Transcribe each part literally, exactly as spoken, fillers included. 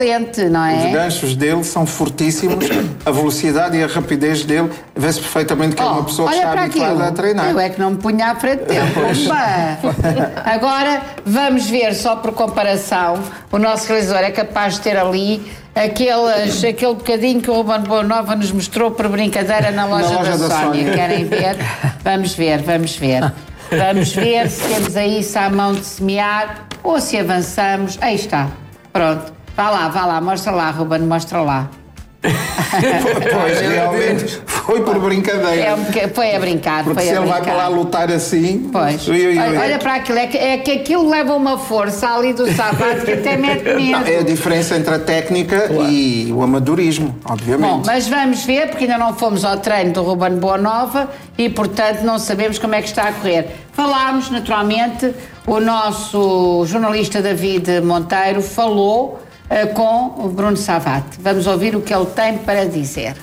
não é? Os ganchos dele são fortíssimos, a velocidade e a rapidez dele, vê-se perfeitamente que oh, é uma pessoa que está habituada a treinar. Eu é que não me punha à frente dele. Agora, vamos ver, só por comparação, o nosso realizador é capaz de ter ali aqueles, aquele bocadinho que o Ruben Boanova nos mostrou por brincadeira na loja, na loja da, da Sónia. Sónia. Querem ver? Vamos ver, vamos ver. Vamos ver se temos aí isso à mão de semear ou se avançamos. Aí está, pronto. Vá lá, vá lá, mostra lá, Ruben, mostra lá. Pois, realmente, foi por brincadeira. É um, foi a brincar, Porque foi se a ele brincar. vai para lá lutar assim... Pois, ui, ui, ui. Olha, olha para aquilo, é que, é que aquilo leva uma força ali do sapato que até mete medo. É a diferença entre a técnica claro. E o amadorismo, obviamente. Bom, mas vamos ver, porque ainda não fomos ao treino do Ruben Boanova e, portanto, não sabemos como é que está a correr. Falámos, naturalmente, o nosso jornalista David Monteiro falou com o Bruno Savate. Vamos ouvir o que ele tem para dizer.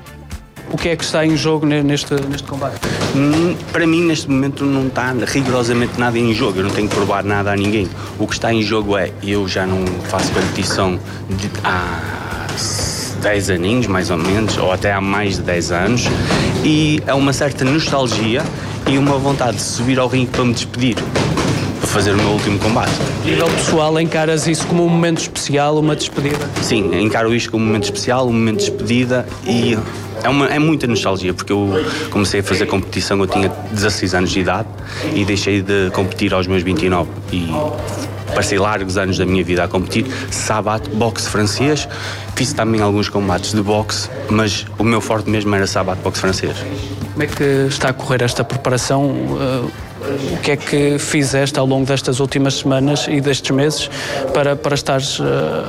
O que é que está em jogo neste, neste combate? Para mim, neste momento, não está rigorosamente nada em jogo. Eu não tenho que provar nada a ninguém. O que está em jogo é, eu já não faço competição de, há dez aninhos, mais ou menos, ou até há mais de dez anos, e é uma certa nostalgia e uma vontade de subir ao ringue para me despedir, para fazer o meu último combate. A nível pessoal, encaras isso como um momento especial, uma despedida? Sim, encaro isto como um momento especial, um momento de despedida e é, uma, é muita nostalgia, porque eu comecei a fazer competição, eu tinha dezasseis anos de idade e deixei de competir aos meus vinte e nove e passei largos anos da minha vida a competir, sabat, boxe francês, fiz também alguns combates de boxe, mas o meu forte mesmo era sabat, boxe francês. Como é que está a correr esta preparação? Uh... O que é que fizeste ao longo destas últimas semanas e destes meses para, para estares uh,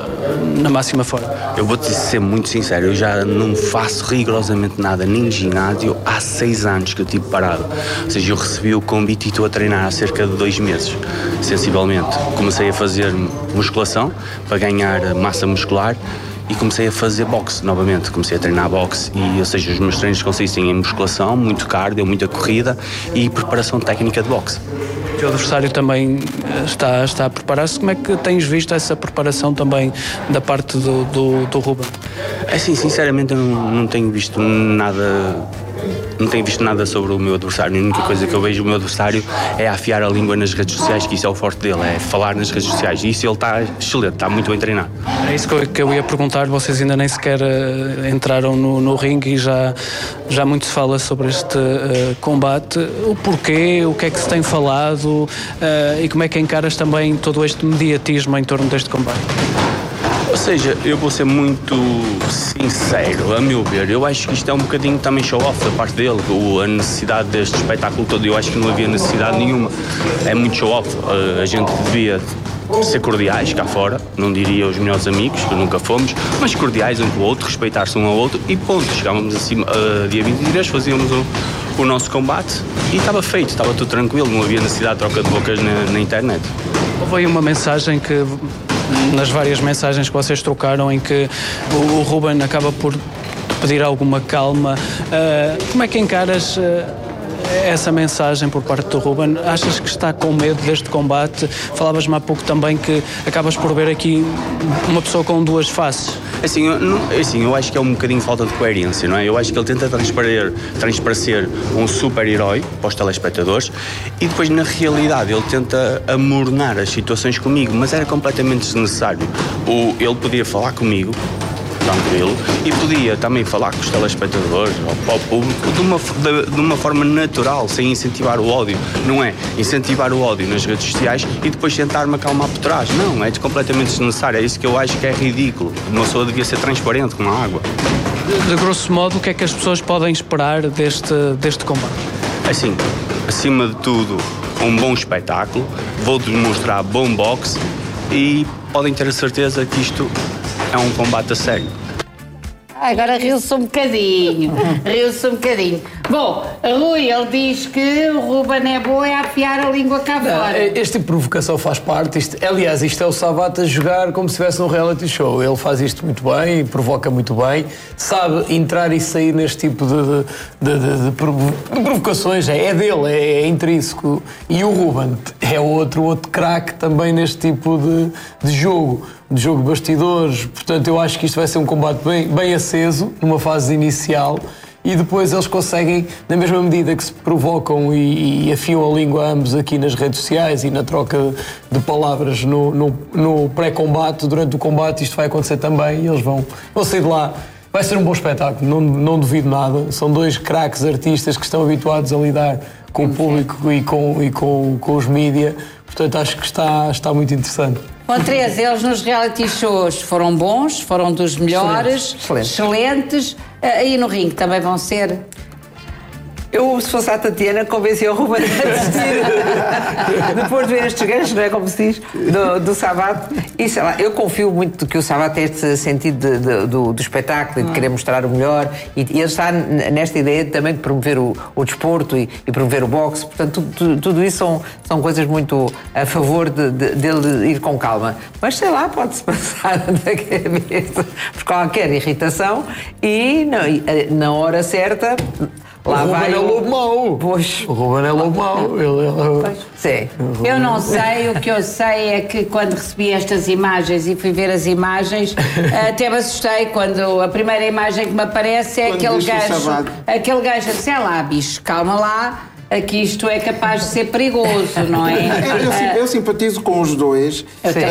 na máxima forma? Eu vou-te ser muito sincero, eu já não faço rigorosamente nada, nem de ginásio, há seis anos que eu tive parado. Ou seja, eu recebi o convite e estou a treinar há cerca de dois meses, sensivelmente. Comecei a fazer musculação para ganhar massa muscular e comecei a fazer boxe novamente, comecei a treinar boxe e, ou seja, os meus treinos consistem em musculação, muito cardio, muita corrida e preparação técnica de boxe. O teu adversário também está, está a preparar-se. Como é que tens visto essa preparação também da parte do, do, do Ruben? É assim, sinceramente eu não, não tenho visto nada... Não tenho visto nada sobre o meu adversário. A única coisa que eu vejo o meu adversário é afiar a língua nas redes sociais, que isso é o forte dele, é falar nas redes sociais. E isso ele está excelente, está muito bem treinado. É isso que eu ia perguntar, vocês ainda nem sequer uh, entraram no, no ringue e já, já muito se fala sobre este uh, combate. O porquê, o que é que se tem falado uh, e como é que encaras também todo este mediatismo em torno deste combate? Ou seja, eu vou ser muito sincero, a meu ver, eu acho que isto é um bocadinho também show-off da parte dele, a necessidade deste espetáculo todo, eu acho que não havia necessidade nenhuma, é muito show-off, a gente devia ser cordiais cá fora, não diria os melhores amigos, que nunca fomos, mas cordiais um com o outro, respeitar-se um ao outro e ponto, chegávamos assim, uh, dia vinte e três, fazíamos o, o nosso combate e estava feito, estava tudo tranquilo, não havia necessidade de troca de bocas na, na internet. Houve aí uma mensagem que, nas várias mensagens que vocês trocaram, em que o, o Ruben acaba por pedir alguma calma, uh, como é que encaras uh, essa mensagem por parte do Ruben? Achas que está com medo deste combate? Falavas-me há pouco também que acabas por ver aqui uma pessoa com duas faces. Assim eu, não, assim, eu acho que é um bocadinho falta de coerência, não é? Eu acho que ele tenta transparecer, transparecer um super-herói para os telespectadores e depois, na realidade, ele tenta amornar as situações comigo, mas era completamente desnecessário. O, ele podia falar comigo, tranquilo, e podia também falar com os telespectadores ou para o público de uma, de, de uma forma natural, sem incentivar o ódio. Não é incentivar o ódio nas redes sociais e depois tentar-me acalmar por trás. Não, é completamente desnecessário. É isso que eu acho que é ridículo. Uma pessoa devia ser transparente como a água. De, de grosso modo, o que é que as pessoas podem esperar deste, deste combate? Assim, acima de tudo, um bom espetáculo, vou demonstrar bom boxe e podem ter a certeza que isto é um combate a sério. Agora riu-se um bocadinho, riu-se um bocadinho. Bom, Rui, ele diz que o Ruben é bom é afiar a língua cá Não, fora. este tipo de provocação faz parte. Isto, aliás, isto é o Sabato a jogar como se estivesse num reality show. Ele faz isto muito bem, provoca muito bem, sabe entrar e sair neste tipo de, de, de, de, de provocações. É, é dele, é, é intrínseco. E o Ruben é outro, outro craque também neste tipo de, de jogo. De jogo de bastidores. Portanto, eu acho que isto vai ser um combate bem, bem aceso, numa fase inicial. E depois eles conseguem, na mesma medida que se provocam e, e afiam a língua ambos aqui nas redes sociais e na troca de palavras no, no, no pré-combate, durante o combate isto vai acontecer também e eles vão, vão sair de lá. Vai ser um bom espetáculo, não, não duvido nada. São dois craques artistas que estão habituados a lidar com o público e com, e com, com os mídia, portanto acho que está, está muito interessante. Bom, Teresa, eles nos reality shows foram bons, foram dos melhores, excelentes. excelentes. Aí no ringue também vão ser? Eu, se fosse a Tatiana, convencia o Ruben a desistir. Depois de ver estes gajos, não é como se diz, do, do Sabato. E sei lá, eu confio muito que o Sabato tem este sentido de, de, do, do espetáculo e de querer mostrar o melhor. E, e ele está nesta ideia também de promover o, o desporto e, e promover o boxe. Portanto, tudo, tudo isso são, são coisas muito a favor de, de, dele ir com calma. Mas sei lá, pode-se passar na cabeça por qualquer irritação e, não, e na hora certa. Lá o Ruben é lobo mau. Pois. O Ruben é lobo mau. Ele é... Sim. Eu não sei, o que eu sei é que quando recebi estas imagens e fui ver as imagens, até me assustei quando a primeira imagem que me aparece é quando aquele gajo. Aquele gajo, sei lá, bicho, calma lá. Aqui isto é capaz de ser perigoso, não é? Eu, eu, eu simpatizo com os dois, uh,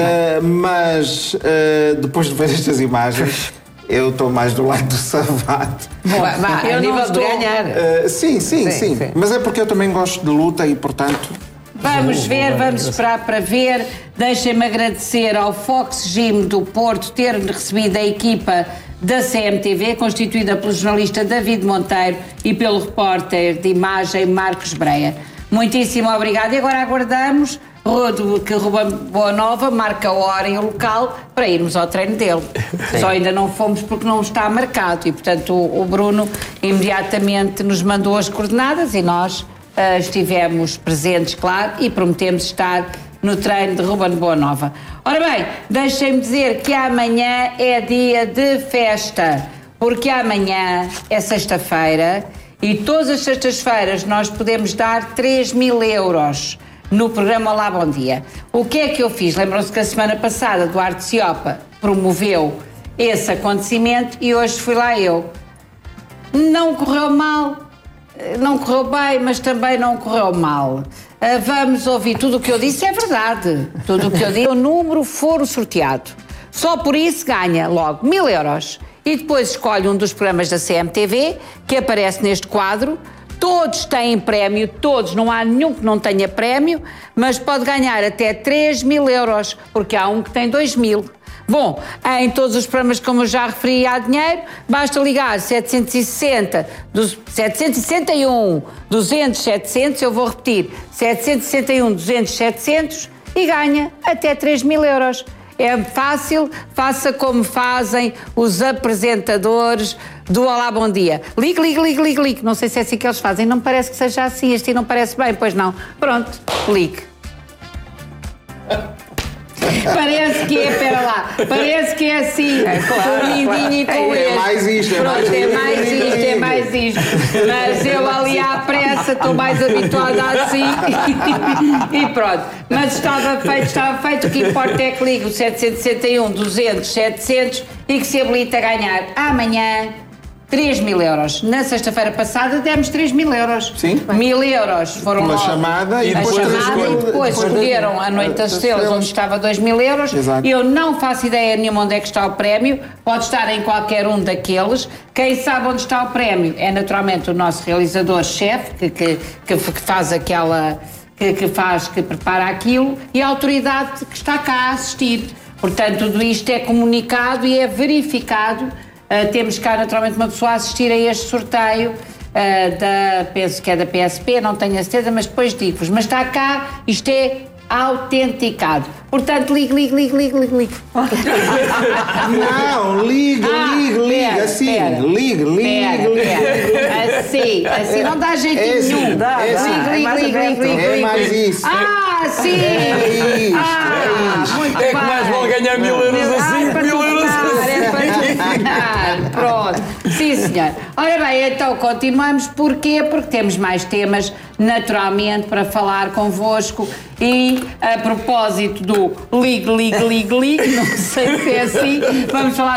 mas uh, depois de ver estas imagens. Eu estou mais do lado do Sabato. Bom, bah, eu a nível estou... de ganhar. Uh, sim, sim, sim, sim, sim. Mas é porque eu também gosto de luta e, portanto... Vamos ver, vamos esperar para ver. Deixem-me agradecer ao Fox Gym do Porto ter recebido a equipa da C M T V, constituída pelo jornalista David Monteiro e pelo repórter de imagem Marcos Breia. Muitíssimo obrigado. E agora aguardamos... que Ruben Boanova marca a hora e o local para irmos ao treino dele. Sim. Só ainda não fomos porque não está marcado e, portanto, o, o Bruno imediatamente nos mandou as coordenadas e nós uh, estivemos presentes, claro, e prometemos estar no treino de Ruben Boanova. Ora bem, deixem-me dizer que amanhã é dia de festa, porque amanhã é sexta-feira e todas as sextas-feiras nós podemos dar três mil euros no programa Olá, Bom Dia. O que é que eu fiz? Lembram-se que a semana passada Duarte Ciopa promoveu esse acontecimento e hoje fui lá eu. Não correu mal, não correu bem, mas também não correu mal. Vamos ouvir tudo o que eu disse, é verdade. Tudo o que eu disse. O número for o sorteado. Só por isso ganha logo mil euros. E depois escolhe um dos programas da C M T V que aparece neste quadro. Todos têm prémio, todos, não há nenhum que não tenha prémio, mas pode ganhar até três mil euros, porque há um que tem dois mil. Bom, em todos os programas, como eu já referi, há dinheiro, basta ligar setecentos e sessenta, setecentos e sessenta e um, duzentos, setecentos, eu vou repetir, setecentos e sessenta e um, duzentos, setecentos e ganha até três mil euros. É fácil, faça como fazem os apresentadores do Olá, Bom Dia. Ligue, ligue, ligue, ligue, ligue. Não sei se é assim que eles fazem. Não parece que seja assim. Este não parece bem, pois não. Pronto, ligue. Parece que é, pera lá, parece que é assim, é, claro, com o mindinho e com é, este. É mais isto, é Pronto, mais é mais isto, isto, é mais isto. Mas eu ali à pressa estou mais habituada assim e pronto. Mas estava feito, estava feito, o que importa é que ligue o setecentos e sessenta e um, duzentos, setecentos e que se habilita a ganhar amanhã três mil euros. Na sexta-feira passada demos três mil euros. Sim. Mil euros foram uma logo. chamada e a depois, chamada, e depois escolheram a Noite das Estrelas, onde estava dois mil euros. Exato. Eu não faço ideia nenhuma onde é que está o prémio. Pode estar em qualquer um daqueles. Quem sabe onde está o prémio é naturalmente o nosso realizador-chefe, que, que, que, que faz aquela... Que, que faz, que prepara aquilo, e a autoridade que está cá a assistir. Portanto, tudo isto é comunicado e é verificado. Uh, temos cá naturalmente uma pessoa a assistir a este sorteio, uh, da, penso que é da P S P, não tenho a certeza, mas depois digo-vos. Mas está cá, isto é autenticado. Portanto, ligue, ligue, ligue, ligue, ligue, ligue. Não, ligue, ah, ligue, ligue, pera, assim, pera, ligue, ligue, pera, ligue. Pera. assim, assim não dá jeito É assim, nenhum. dá, é dá. assim. Ligue, É mais ligue, ligue, aberto. ligue, É ligue. mais isso. Ah, sim! É isto, ah, é isto. muito É que bem. mais vale ganhar mil euros Ah, assim, é para mil euros telefonar, é para assim. telefonar. Pronto. Sim, senhor. Ora bem, então continuamos. Porquê? Porque temos mais temas, naturalmente, para falar convosco. E, a propósito do ligue, ligue, ligue, ligue, não sei se é assim, vamos falar